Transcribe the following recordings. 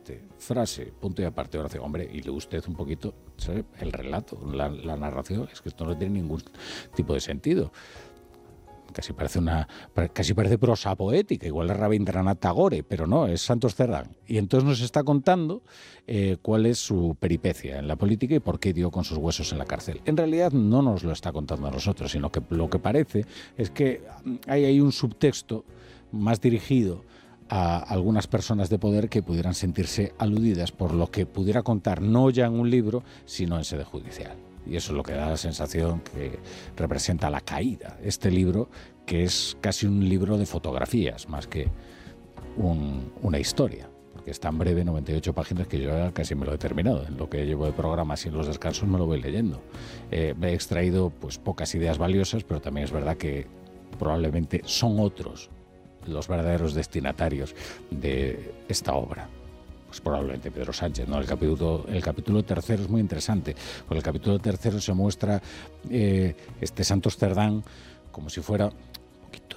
aparte, frase, punto y aparte, oración. Hombre, y lee usted un poquito, ¿sabe? El relato, la narración, es que esto no tiene ningún tipo de sentido. Casi parece prosa poética, igual es Rabindranath Tagore, pero no, es Santos Cerdán. Y entonces nos está contando cuál es su peripecia en la política y por qué dio con sus huesos en la cárcel. En realidad no nos lo está contando a nosotros, sino que lo que parece es que hay ahí un subtexto más dirigido a algunas personas de poder que pudieran sentirse aludidas por lo que pudiera contar, no ya en un libro, sino en sede judicial. Y eso es lo que da la sensación que representa la caída. Este libro, que es casi un libro de fotografías, más que una historia, porque es tan breve, 98 páginas, que yo ya casi me lo he terminado. En lo que llevo de programas y en los descansos me lo voy leyendo. Me he extraído pues pocas ideas valiosas, pero también es verdad que probablemente son otros los verdaderos destinatarios de esta obra. Pues probablemente Pedro Sánchez, ¿no? El capítulo tercero es muy interesante, porque el capítulo tercero se muestra este Santos Cerdán como si fuera un poquito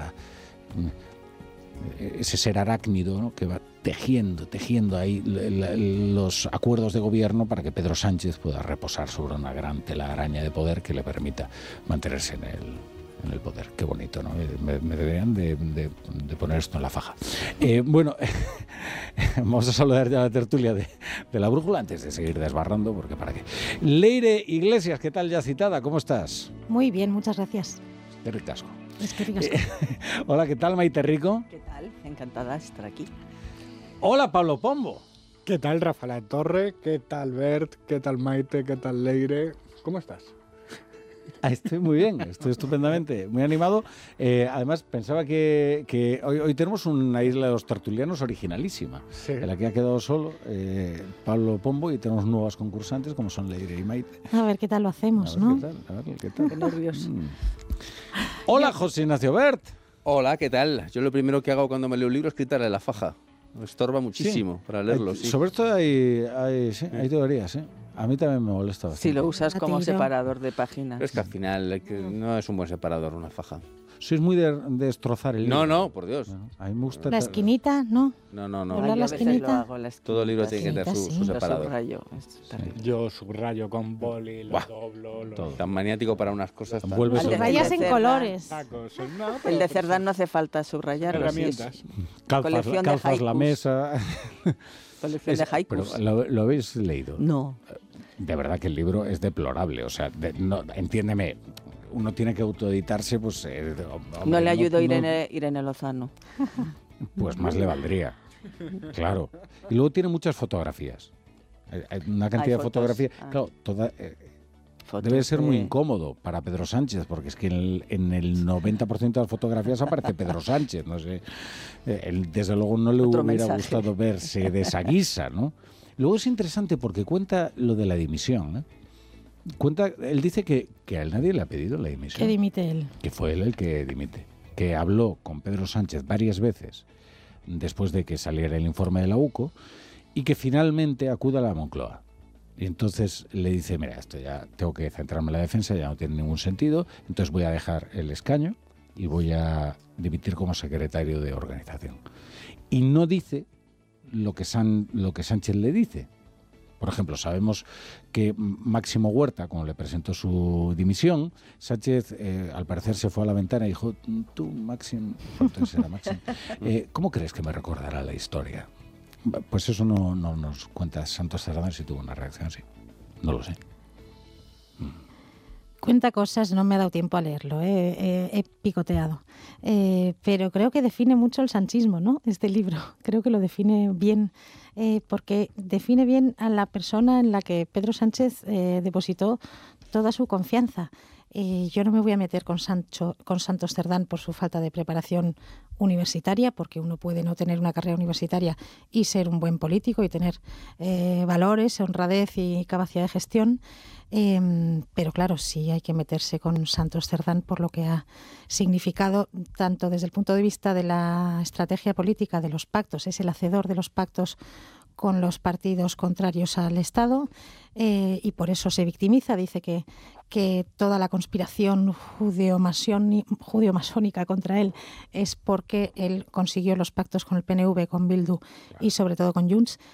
ese ser arácnido, ¿no? Que va tejiendo ahí los acuerdos de gobierno para que Pedro Sánchez pueda reposar sobre una gran telaraña de poder que le permita mantenerse en el poder. Qué bonito, ¿no? Me deberían de poner esto en la faja. Bueno, vamos a saludar ya a la tertulia de la brújula antes de seguir desbarrando, porque para qué. Leire Iglesias, ¿qué tal ya citada? ¿Cómo estás? Muy bien, muchas gracias. Qué ricasco. Es que ricasco. Hola, ¿qué tal, Maite Rico? ¿Qué tal? Encantada de estar aquí. Hola, Pablo Pombo. ¿Qué tal, Rafael Torre? ¿Qué tal, Bert? ¿Qué tal, Maite? ¿Qué tal, Leire? ¿Cómo estás? Estoy muy bien, estoy estupendamente, muy animado. Además, pensaba que hoy tenemos una isla de los tertulianos originalísima, sí, en la que ha quedado solo Pablo Pombo, y tenemos nuevas concursantes como son Leire y Maite. A ver qué tal lo hacemos, ¿no? A ver qué tal. Qué nervios. Hola, José Ignacio Bert. Hola, ¿qué tal? Yo lo primero que hago cuando me leo un libro es quitarle la faja. Me estorba muchísimo para leerlo. Sí. Sobre esto hay teorías, ¿eh? A mí también me molesta bastante. Si lo usas como separador de páginas. Pero es que al final no es un buen separador una faja. Sois muy de destrozar el libro. No, por Dios. Bueno, a mí me gusta la esquinita, ¿no? No. ¿Doblar la esquinita? Todo libro tiene que tener su separador. Subrayo. Yo subrayo con boli, lo doblo. Todo. Tan maniático para unas cosas. Rayas en colores. El de Cerdán no hace falta subrayarlo. Herramientas. Calzas la mesa. Colección de haikus. Pero ¿lo habéis leído? No. De verdad que el libro es deplorable. O sea, entiéndeme, uno tiene que autoeditarse, pues... hombre, no le ayudó Irene Lozano. Pues más le valdría, claro. Y luego tiene muchas fotografías. Hay una cantidad de fotografías. Claro, debe ser muy incómodo para Pedro Sánchez, porque es que en el 90% de las fotografías aparece Pedro Sánchez. No sé, desde luego no le hubiera gustado verse de esa guisa, ¿no? Luego es interesante porque cuenta lo de la dimisión, ¿eh? Él dice que a él nadie le ha pedido la dimisión. Que dimite él. Que fue él el que dimite. Que habló con Pedro Sánchez varias veces después de que saliera el informe de la UCO y que finalmente acude a la Moncloa. Y entonces le dice, mira, esto ya tengo que centrarme en la defensa, ya no tiene ningún sentido, entonces voy a dejar el escaño y voy a dimitir como secretario de organización. Y no dice lo que Sánchez le dice. Por ejemplo, sabemos que Máximo Huerta, cuando le presentó su dimisión, Sánchez al parecer se fue a la ventana y dijo, tú, Máximo, entonces era Máximo, ¿cómo crees que me recordará la historia? Pues eso no nos cuenta Santos Cerdán, si tuvo una reacción así. No lo sé. Cuenta cosas, no me ha dado tiempo a leerlo, he picoteado. Pero creo que define mucho el sanchismo, ¿no? Este libro. Creo que lo define bien, porque define bien a la persona en la que Pedro Sánchez depositó toda su confianza. Yo no me voy a meter con Santos Cerdán por su falta de preparación universitaria, porque uno puede no tener una carrera universitaria y ser un buen político y tener valores, honradez y capacidad de gestión. Pero claro, sí hay que meterse con Santos Cerdán por lo que ha significado, tanto desde el punto de vista de la estrategia política de los pactos, es el hacedor de los pactos con los partidos contrarios al Estado, y por eso se victimiza. Dice que toda la conspiración judeo-masónica contra él es porque él consiguió los pactos con el PNV, con Bildu y sobre todo con Junts.